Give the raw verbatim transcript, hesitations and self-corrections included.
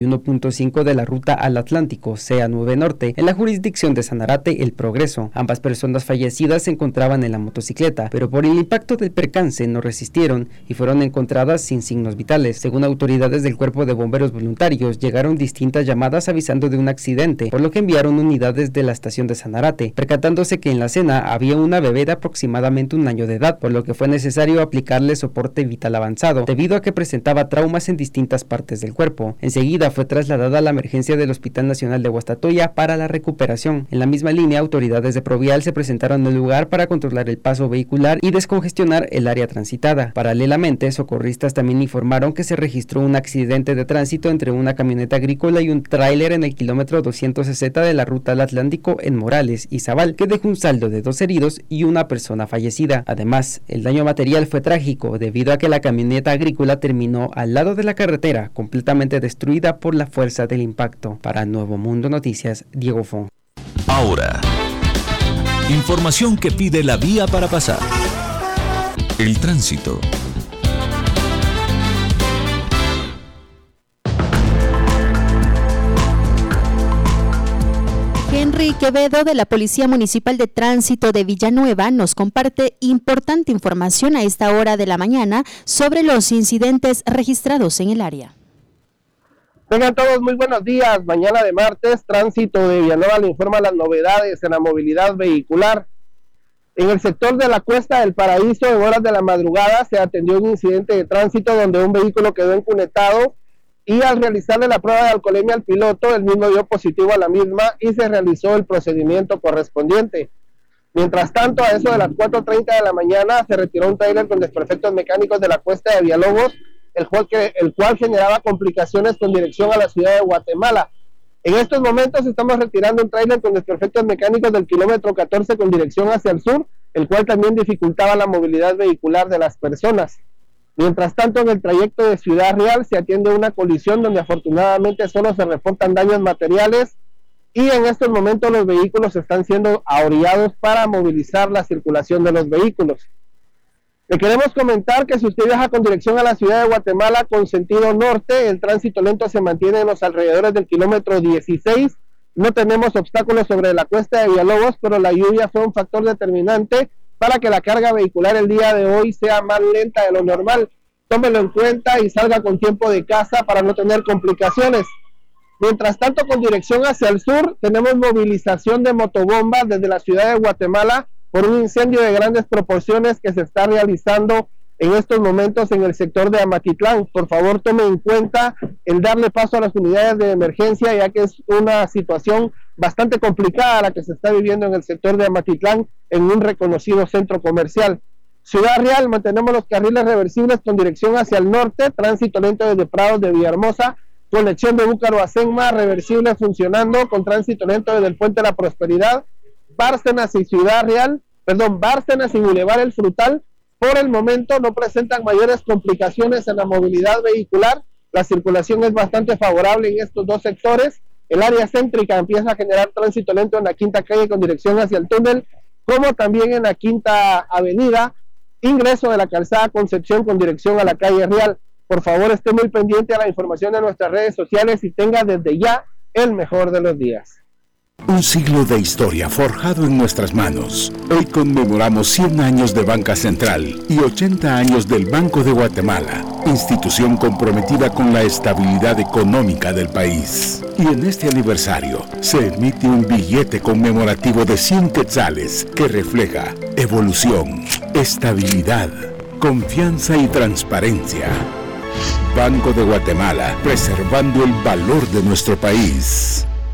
uno punto cinco de la ruta al Atlántico, C A nueve Norte, en la jurisdicción de Sanarate, El Progreso. Ambas personas fallecidas se encontraban en la motocicleta, pero por el impacto del percance no resistieron y fueron encontradas sin signos vitales. Según autoridades del Cuerpo de Bomberos Voluntarios, llegaron distintas llamadas avisando de un accidente, por lo que enviaron unidades de la estación de Sanarate, percatándose que en la escena había una bebé de aproximadamente un año de edad, por lo que fue necesario aplicarle soporte vital avanzado, debido a que presentaba traumas en distintas partes del cuerpo. Enseguida fue trasladada a la emergencia del Hospital Nacional de Guastatoya para la recuperación. En la misma línea, autoridades de Provial se presentaron en el lugar para controlar el paso vehicular y descongestionar el área transitada. Paralelamente, socorristas también informaron que se registró un accidente de tránsito entre una camioneta agrícola y un tráiler en el kilómetro doscientos sesenta de la ruta al Atlántico en Morales y Zabal, que dejó un saldo de dos heridos y una persona fallecida. Además, el daño material fue trágico debido a que la camioneta agrícola terminó al lado de la carretera, completamente destruida por la fuerza del impacto. Para Nuevo Mundo Noticias, Diego Fon. Ahora, información que pide la vía para pasar. El tránsito. Henry Quevedo de la Policía Municipal de Tránsito de Villanueva nos comparte importante información a esta hora de la mañana sobre los incidentes registrados en el área. Tengan todos muy buenos días. Mañana de martes, Tránsito de Villanueva le informa las novedades en la movilidad vehicular. En el sector de la Cuesta del Paraíso, en horas de la madrugada, se atendió un incidente de tránsito donde un vehículo quedó encunetado y al realizarle la prueba de alcoholemia al piloto, el mismo dio positivo a la misma y se realizó el procedimiento correspondiente. Mientras tanto, a eso de las cuatro treinta de la mañana, se retiró un tráiler con desperfectos mecánicos de la Cuesta de Villalobos, el cual, que, el cual generaba complicaciones con dirección a la ciudad de Guatemala. En estos momentos estamos retirando un tráiler con desperfectos mecánicos del kilómetro catorce con dirección hacia el sur, el cual también dificultaba la movilidad vehicular de las personas. Mientras tanto, en el trayecto de Ciudad Real se atiende una colisión donde afortunadamente solo se reportan daños materiales y en estos momentos los vehículos están siendo ahorrillados para movilizar la circulación de los vehículos. Le queremos comentar que si usted viaja con dirección a la ciudad de Guatemala con sentido norte, el tránsito lento se mantiene en los alrededores del kilómetro dieciséis. No tenemos obstáculos sobre la Cuesta de Villalobos, pero la lluvia fue un factor determinante para que la carga vehicular el día de hoy sea más lenta de lo normal. Tómelo en cuenta y salga con tiempo de casa para no tener complicaciones. Mientras tanto, con dirección hacia el sur, tenemos movilización de motobombas desde la ciudad de Guatemala por un incendio de grandes proporciones que se está realizando en estos momentos en el sector de Amatitlán. Por favor, tome en cuenta el darle paso a las unidades de emergencia, ya que es una situación bastante complicada la que se está viviendo en el sector de Amatitlán, en un reconocido centro comercial. Ciudad Real, mantenemos los carriles reversibles con dirección hacia el norte, tránsito lento desde Prados de Villahermosa, conexión de Búcaro a Senma, reversible funcionando con tránsito lento desde el Puente de la Prosperidad, Bárcenas y Ciudad Real, perdón, Bárcenas y Boulevard El Frutal, por el momento no presentan mayores complicaciones en la movilidad vehicular, la circulación es bastante favorable en estos dos sectores, el área céntrica empieza a generar tránsito lento en la Quinta Calle con dirección hacia el túnel, como también en la Quinta Avenida, ingreso de la calzada Concepción con dirección a la calle Real. Por favor, esté muy pendiente a la información de nuestras redes sociales y tenga desde ya el mejor de los días. Un siglo de historia forjado en nuestras manos. Hoy conmemoramos cien años de Banca Central y ochenta años del Banco de Guatemala, institución comprometida con la estabilidad económica del país. Y en este aniversario se emite un billete conmemorativo de cien quetzales que refleja evolución, estabilidad, confianza y transparencia. Banco de Guatemala, preservando el valor de nuestro país.